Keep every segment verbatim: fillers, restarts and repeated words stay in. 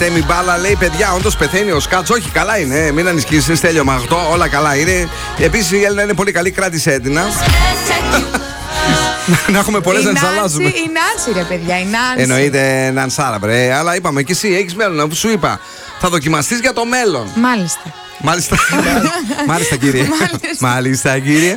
Τέμι Μπάλα λέει: παιδιά, όντως πεθαίνει ο Σκάτς. Όχι, καλά είναι. Μην ανησυχείς, Στέλιο Μαγδό, όλα καλά είναι. Επίσης η Έλληνα είναι πολύ καλή, κράτησε έντυνα. Να έχουμε πολλές να τις αλλάζουμε. Η Νάνση, ρε παιδιά, η Νάνση. Εννοείται Νανσάρα, βρε. Αλλά είπαμε και εσύ έχεις μέλλον, αφού σου είπα. Θα δοκιμαστείς για το μέλλον. Μάλιστα. Μάλιστα. Μάλιστα, κύριε. Μάλιστα, κύριε.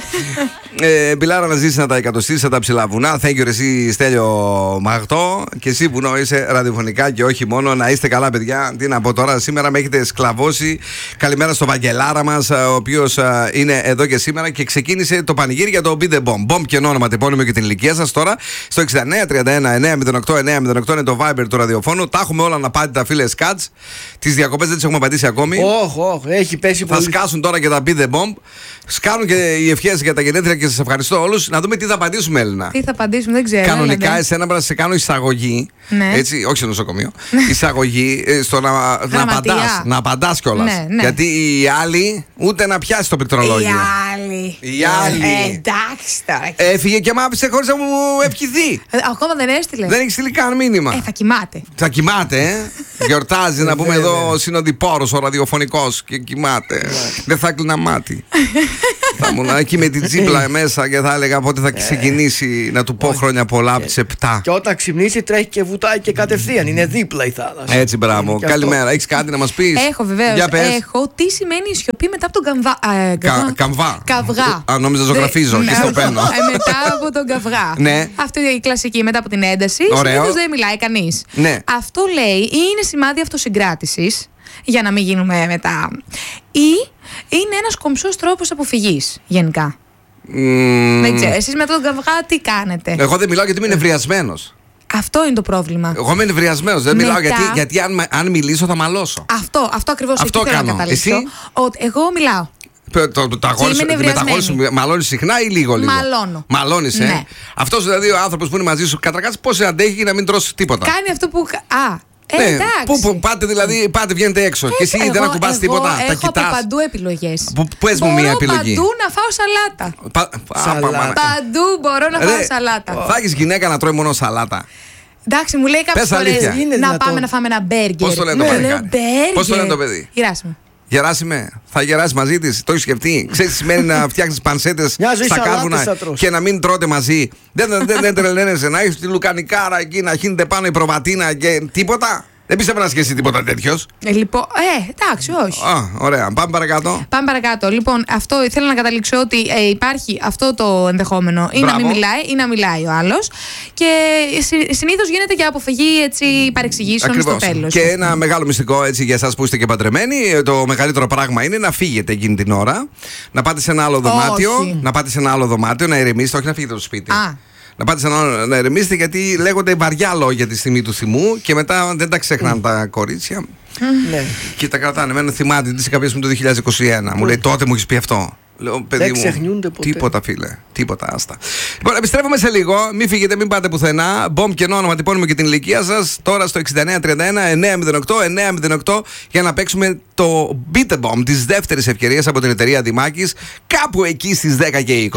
Ε, Πιλάρα να ζήσει να τα εκατοστήσει τα ψηλά βουνά. Thank you, εσύ Στέλιο Μαγδό. Και εσύ που νόησε ραδιοφωνικά και όχι μόνο. Να είστε καλά, παιδιά. Τι να πω τώρα, σήμερα με έχετε σκλαβώσει. Καλημέρα στο Βαγγελάρα μας, ο οποίος είναι εδώ και σήμερα και ξεκίνησε το πανηγύρι για το Be The Bomb. Bomb και όνομα, τεπώνυμο και την ηλικία σας τώρα. Στο εξήντα εννέα τριάντα ένα εννέα μηδέν οκτώ εννέα μηδέν οκτώ είναι το Viber του ραδιοφώνου. Τα έχουμε όλα να πάτε τα φίλε Σκάτς. Τις διακοπές δεν τις έχουμε πατήσει ακόμη. Όχι, όχι, έχει πέσει πολύ. Θα σκάσουν τώρα και τα Be The Bomb. Σκάνουν και οι ευχές για τα γενέθλια και σας ευχαριστώ όλους. Να δούμε τι θα απαντήσουμε, Έλληνα. Τι θα απαντήσουμε, δεν ξέρω. Κανονικά, έλατε. εσένα πρέπει να σε κάνω εισαγωγή. Ναι. Έτσι, όχι στο νοσοκομείο. Εισαγωγή στο να, να απαντάς. Να απαντάς κιόλας. Ναι, ναι. Γιατί οι άλλοι ούτε να πιάσει το πληκτρολόγιο. Οι άλλοι. Οι άλλοι. Ε, εντάξει τώρα. Έφυγε και μ' άφησε χωρίς να μου ευχηθεί. Ε, ακόμα δεν έστειλε. Δεν έχει στείλει καν μήνυμα. Ε, θα κοιμάται. Θα κοιμάται, ε. Γιορτάζει, να πούμε εδώ συνοδοιπόρος ο ραδιοφωνικός και κοιμάται. Δεν θα έκλεινα μάτι. Θα ήμουν εκεί με την τσίπλα μέσα και θα έλεγα πότε θα ξεκινήσει να του πω χρόνια πολλά από τις επτά. Και όταν ξυπνήσει τρέχει και βουτάει και κατευθείαν. Είναι δίπλα η θάλασσα. Έτσι, μπράβο. Καλημέρα. Έχεις κάτι να μας πεις? Έχω βεβαίως. Έχω. Τι σημαίνει η σιωπή μετά από τον καμβά. Ε, Κα, καμβά. Καυγά. Α, νόμιζα ζωγραφίζω Δε, και στο παίρνω. Ε, μετά από τον καυγά. Ναι. Αυτή είναι η κλασική μετά από την ένταση. Ωραίο. Συνήθως δεν μιλάει κανείς. Ναι. Αυτό λέει ή είναι σημάδι αυτοσυγκράτησης, για να μην γίνουμε μετά, ή είναι ένας κομψός τρόπος αποφυγής γενικά. Mm. Δεν ξέρω. Εσείς με τον καυγά τι κάνετε? Εγώ δεν μιλάω γιατί είμαι νευριασμένος. Αυτό είναι το πρόβλημα. Εγώ είμαι νευριασμένος. Δεν Μετά... μιλάω γιατί, γιατί αν, αν μιλήσω θα μαλώσω. Αυτό, αυτό ακριβώς Αυτό εκεί θέλω κάνω. να καταλήξω. Εσύ? Ότι εγώ μιλάω. Το, το, το, τα μαλώνεις συχνά ή λίγο λίγο? Μαλώνω. Μαλώνεις, ε. Ναι. Αυτός δηλαδή ο άνθρωπος που είναι μαζί σου, καταρχάς πώς σε αντέχει να μην τρώσει τίποτα? Κάνει αυτό που. Α, ε, ναι. εντάξει. Πού, πού πάτε δηλαδή, πάτε βγαίνετε έξω. Και εσύ εγώ, δεν ακουμπάς τίποτα. Έχω Τα κοιτάς. από παντού επιλογές. Που, πες μου μία επιλογή. Παντού να φάω σαλάτα. Πα, Σαλάτα. α, πα, Παντού μπορώ να φάω Ρε, σαλάτα. Θα έχεις γυναίκα να τρώει μόνο σαλάτα? Εντάξει, μου λέει κάποιες Πες φορές αλήθεια. να δυνατόν? πάμε να φάμε ένα μπέργκερ. Πώς το λένε το Ναι, παλικάρι? λέω, μπέργκερ. Πώς το λένε το παιδί? Γυράσουμε. Γεράσιμε, θα γεράσει μαζί της, το έχει σκεφτεί? Ξέρεις τι σημαίνει να φτιάξεις πανσέτες Μια ζωή στα σαλάτες κάρβουνα θα τρως. και να μην τρώτε μαζί? Δεν, δεν, δεν τρελαίνεσαι να έχεις τη λουκανικάρα εκεί, να χύνεται πάνω η προβατίνα και τίποτα? Δεν πίστευα να σχέσει τίποτα τέτοιος. Ε, λοιπόν, ε, εντάξει, όχι. Α, ωραία. Πάμε παρακάτω. Πάμε παρακάτω. Λοιπόν, αυτό ήθελα να καταλήξω ότι ε, υπάρχει αυτό το ενδεχόμενο ή Μπράβο. να μην μιλάει ή να μιλάει ο άλλος. Και συ, συνήθως γίνεται για αποφυγή έτσι, παρεξηγήσεων στο τέλος. Και ένα μεγάλο μυστικό έτσι, για εσάς που είστε και παντρεμένοι, το μεγαλύτερο πράγμα είναι να φύγετε εκείνη την ώρα, να πάτε σε ένα άλλο δωμάτιο, Όχι. να πάτε σε ένα άλλο δωμάτιο, να ηρεμήσετε, όχι να φύγετε από το σπίτι. Α. Να πάτε σε ένα άλλο, να ηρεμήσετε, γιατί λέγονται βαριά λόγια τη στιγμή του θυμού και μετά δεν τα ξεχνάνε τα κορίτσια. Ναι. Και τα κρατάνε. Εμένα θυμάται τι κάποια στιγμή το δύο χιλιάδες είκοσι ένα. Μου λέει τότε μου έχει πει αυτό. Λέω, παιδί Δεν μου, ξεχνιούνται ποτέ. Τίποτα, φίλε. Τίποτα, άστα. Λοιπόν, επιστρέφουμε σε λίγο. Μην φύγετε, μην πάτε πουθενά. Bomb και όνομα, τυπώνουμε και την ηλικία σας. Τώρα στο εξήντα εννέα τριάντα ένα εννέα μηδέν οκτώ εννέα μηδέν οκτώ για να παίξουμε το Beat The Bomb της δεύτερης ευκαιρίας από την εταιρεία Δημάκης, κάπου εκεί στις δέκα και είκοσι.